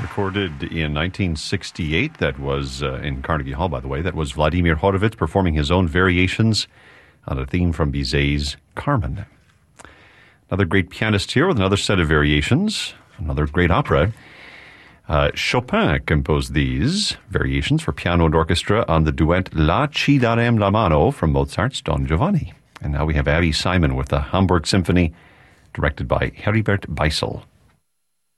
recorded in 1968. That was in Carnegie Hall, by the way. That was Vladimir Horowitz performing his own variations on a theme from Bizet's Carmen. Another great pianist here with another set of variations, another great opera. Chopin composed these variations for piano and orchestra on the duet La Ci darem la mano from Mozart's Don Giovanni. And now we have Abby Simon with the Hamburg Symphony, directed by Heribert Beisel.